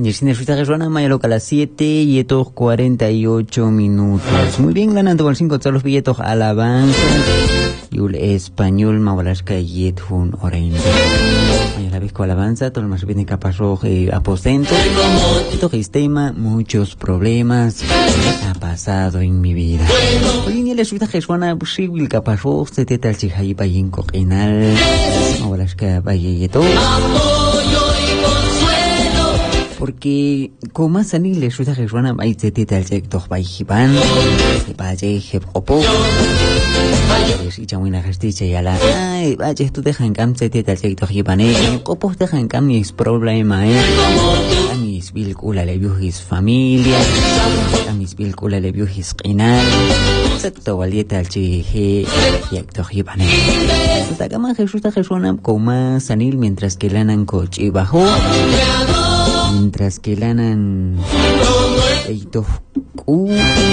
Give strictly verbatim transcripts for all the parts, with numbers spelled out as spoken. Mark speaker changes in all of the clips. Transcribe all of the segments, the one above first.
Speaker 1: Yesine Suita Resona, Maya Loca a las siete y estos cuarenta y ocho minutos. Muy bien, ganando con cinco todos los billetos alabanza. Y el español, Mawalasca y Yethun Orange. Maya la Visco alabanza, todo lo más bien capaz de aposento. Esto que es tema, muchos problemas ha pasado en mi vida. Hoy en día la Suita Resona, sí, el capaz de te tal chihayi bayin coquinal. Mawalasca bayeto. Porque como sani le suita que suena mai zeti tal jek doch bai hiban ba je heb opo si chamina gestiche ya la ai ba je tu dejan cam zeti tal jek doch hiban e opo dejan cam mis problema eh amis bil kula le biu his familia amis bil kula le biu his qinal secto walieta al chi he jek doch hiban e ta kama suita que suena como sanil mientras que lanan coche bajo mientras que lanan eito ku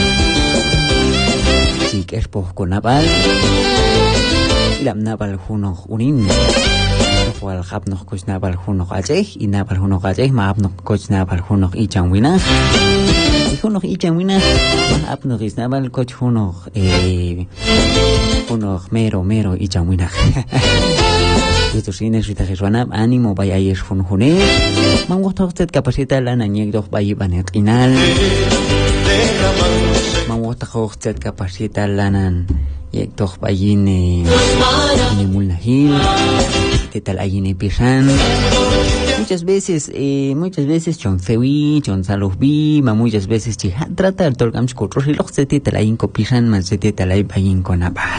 Speaker 1: si que es por con napal lam napal huno unin wal hab noch kus napal huno ajeh i napal huno ajeh ma ab noch kus napal huno i changwina i huno i changwina ma ab noch is napal kus huno eh huno mero mero i changwina esto sin es que suena ánimo vaya y es funjune man gusta usted capacita la nañek doch vaya banet inal man gusta usted capacita la nan yek doch vaya ne ne mulnahil que tal ahí ne pisan muchas veces eh, muchas veces chon fewi chon salubbi ma muchas veces chi trata el tolgam skotro y los se te tal ahí copisan más se te tal ahí vaya con apar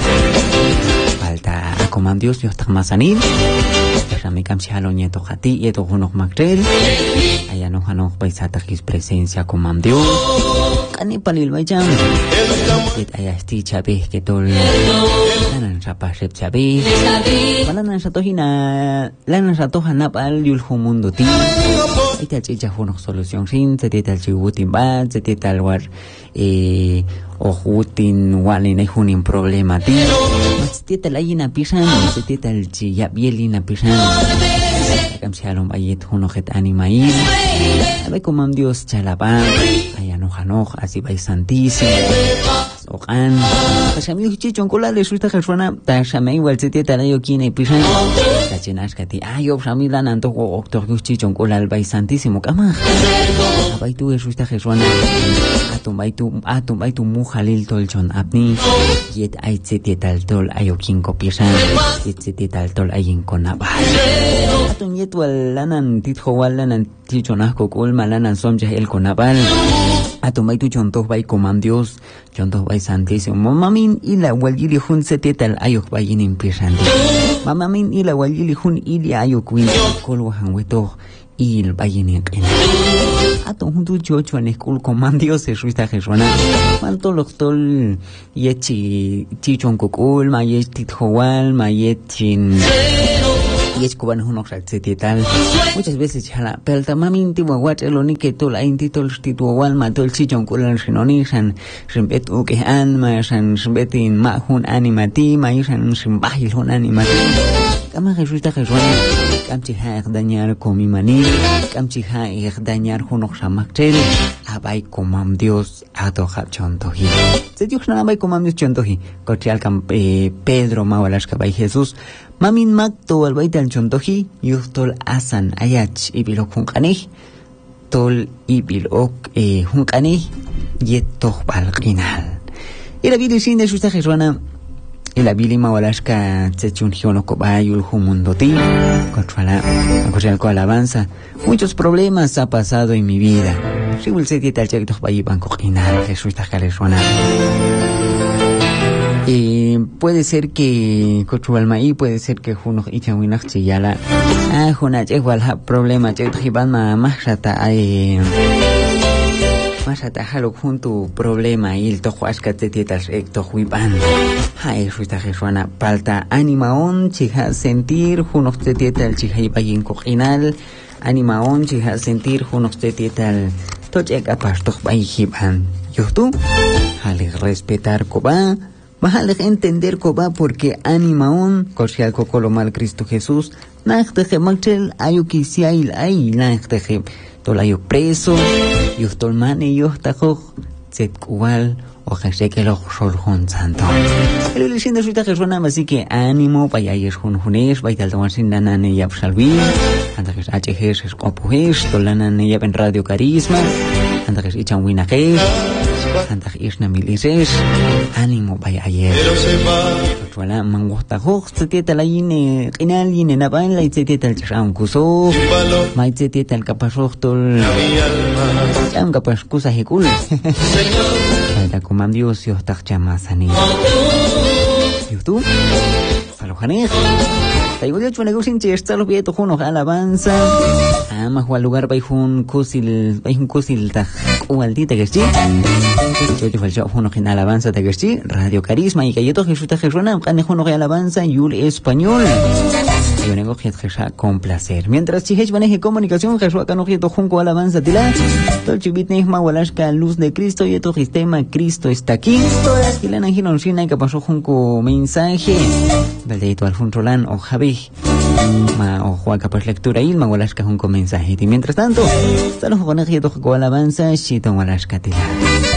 Speaker 1: falta como Dios yo está más anil ya me camsi haloñe to hati y to honok makrel allá no hanok paisata his presencia como Dios cani palil bayam et allá esti chabe que tol lanan sapa sep chabe lanan satohina lanan satohana pal yul mundo ti ita chicha honok solución sin se te tal chibutin ba se te tal war eh o jutin walin hay un problema ti se te la yina pisan se te tal chi ya bielina pisan kam shalom ayet huno het animail abe como Dios chalaba aya no hanoch así vai santísimo okan pasami chichon kola le suita gesona ta shamai wal se te tal yo kine pisan ta chenas kati ayo shamila nanto doctor chichon kola al vai santísimo kama abai tu suita gesona atum bai tu atum bai tu muhalil tolchon apni yet ai se te tal tol ayo kin kopisan yet se te tal tol ayin konaba atum yet wal lanan tit howal lanan tichonah ko kol malanan somje el konabal atum bai tu chonto bai coman Dios chonto bai santísimo mamamin ila wal yili hun se te tal ayo bayin impisan mamamin ila wal yili hun ili ayo kuin kol wahan weto il bayin qin ato hundu jocho en school coman Dios se suista gesona manto loktol yechi chichon kokul ma yechi howal ma yechin yech kuban hunok salseti tal muchas veces chala pelta mamin ti wawat eloni que tol ainti tol stitu wal ma tol chichon kulan sinoni san simbet uke an ma san simbetin ma hun animati ma san simbahil hun animati kama resulta gesona kam chi ha dañar komi mani kam chi ha dañar hunok samaktel abai komam Dios ato chontohi se Dios na abai komam Dios chontohi kotial kam Pedro mawalas ka bai Jesús mamin makto al baital chontohi yuhtol asan ayach ibilok hunqani tol ibilok eh hunqani yetoh balqinal ila bili sin de susta gesona ila bili mawalaska tsechun hiono kobayul humundoti controla con con alabanza muchos problemas ha pasado en mi vida si ul se tal chek doch bayi banco qinal Jesús ta kalesona y puede ser que controla y puede ser que juno ichawinach chiyala ah juna igual ha problema chek hiban ma mahshata ay más atajalo junto problema y el tojo ascate tietas ecto huipan hay suita jesuana palta animaon chiha sentir junos te tietal chiha ibayin coginal animaon chiha sentir junos te tietal tochek apastoch bayiban yotu hale respetar coba bajale entender coba porque animaon corsial cocolo mal Cristo Jesús nachteje machel ayuki siail ay nachteje tolayo preso, yo tolmane yo tajo, set igual, o que que lo soljon santo. El diciendo su taje suena así que ánimo, para allá es junjunes, va y tal tomar sin lana ne ya salvi, anda que es H G es copujes, tolana ne ya en Radio Carisma, anda que es ichan winajes, anda que es namilises, ánimo, vaya ayer. Wala man gusta hoch tete la ine qinal ine na bain la tete tal cham kuso mai tete tal kapasok tol cham kapas kusa hekul ada komandios yo tak chamasani youtube salojane taigo yo chune gusin che está lo vieto juno alabanza ama jual lugar bai jun kusil bai jun kusil ta kualdita que sí yo te falso juno en alabanza ta que sí Radio Carisma y que yo to Jesús ta Jesús kan juno alabanza yul español yo nego jet jesha con placer mientras chihech maneje comunicación Jesús acá no jeto junco alabanza tila tol chibit neima walashka luz de Cristo y to sistema Cristo está aquí y la nanginon sina que pasó junco mensaje Valdeito Alfonso o Javi ma o Juan capaz lectura y ma walashka junco mensaje y mientras tanto saludos con el jeto con alabanza chito walashka tila